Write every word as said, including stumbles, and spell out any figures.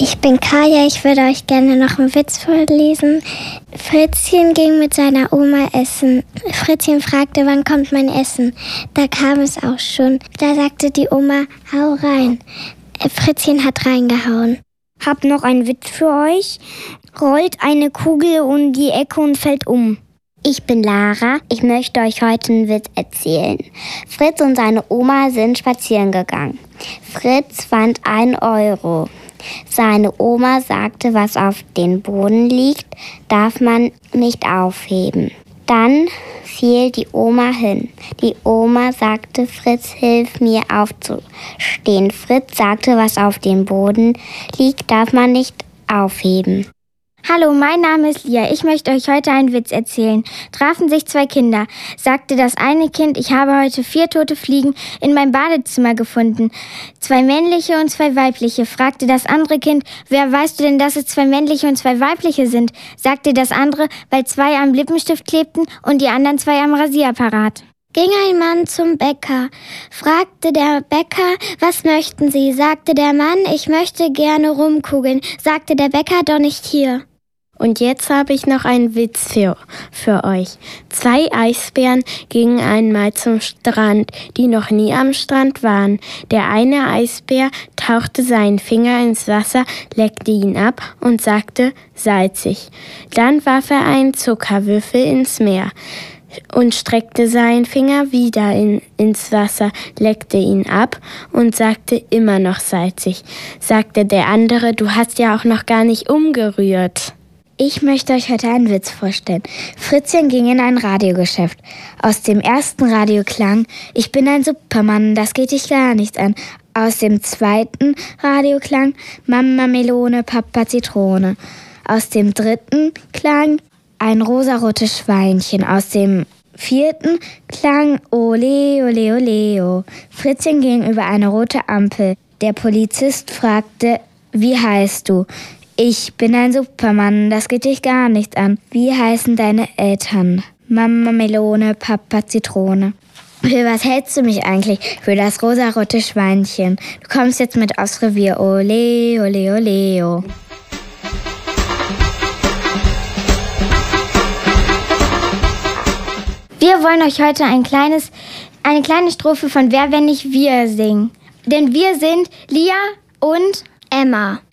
Ich bin Kaya, ich würde euch gerne noch einen Witz vorlesen. Fritzchen ging mit seiner Oma essen. Fritzchen fragte, wann kommt mein Essen? Da kam es auch schon. Da sagte die Oma, hau rein. Fritzchen hat reingehauen. Hab noch einen Witz für euch. Rollt eine Kugel um die Ecke und fällt um. Ich bin Lara. Ich möchte euch heute einen Witz erzählen. Fritz und seine Oma sind spazieren gegangen. Fritz fand einen Euro. Seine Oma sagte, was auf dem Boden liegt, darf man nicht aufheben. Dann fiel die Oma hin. Die Oma sagte, Fritz, hilf mir aufzustehen. Fritz sagte, was auf dem Boden liegt, darf man nicht aufheben. Hallo, mein Name ist Lia. Ich möchte euch heute einen Witz erzählen. Trafen sich zwei Kinder. Sagte das eine Kind, ich habe heute vier tote Fliegen in meinem Badezimmer gefunden. Zwei männliche und zwei weibliche. Fragte das andere Kind, wer weißt du denn, dass es zwei männliche und zwei weibliche sind? Sagte das andere, weil zwei am Lippenstift klebten und die anderen zwei am Rasierapparat. Ging ein Mann zum Bäcker. Fragte der Bäcker, was möchten Sie? Sagte der Mann, ich möchte gerne rumkugeln. Sagte der Bäcker, doch nicht hier. Und jetzt habe ich noch einen Witz für, für euch. Zwei Eisbären gingen einmal zum Strand, die noch nie am Strand waren. Der eine Eisbär tauchte seinen Finger ins Wasser, leckte ihn ab und sagte, salzig. Dann warf er einen Zuckerwürfel ins Meer und streckte seinen Finger wieder in, ins Wasser, leckte ihn ab und sagte, immer noch salzig. Sagte der andere, du hast ja auch noch gar nicht umgerührt. Ich möchte euch heute einen Witz vorstellen. Fritzchen ging in ein Radiogeschäft. Aus dem ersten Radio klang, ich bin ein Supermann, das geht dich gar nichts an. Aus dem zweiten Radio klang, Mama Melone, Papa Zitrone. Aus dem dritten klang, ein rosarotes Schweinchen. Aus dem vierten klang, ole, ole, ole, oh. Fritzchen ging über eine rote Ampel. Der Polizist fragte, wie heißt du? Ich bin ein Supermann, das geht dich gar nichts an. Wie heißen deine Eltern? Mama Melone, Papa Zitrone. Für was hältst du mich eigentlich? Für das rosarote Schweinchen. Du kommst jetzt mit aufs Revier. Ole, ole, ole, oh. Wir wollen euch heute ein kleines, eine kleine Strophe von Wer, wenn nicht wir singen. Denn wir sind Lia und Emma.